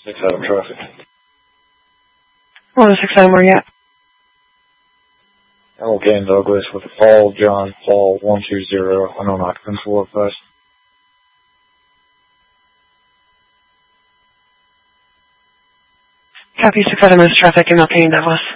6 item traffic. Well, 6 item, where you at? Okay, in Douglas with Paul, John, Paul, 120, unknown occupants, 405. Copy, 6 item is traffic in Elkane, Douglas.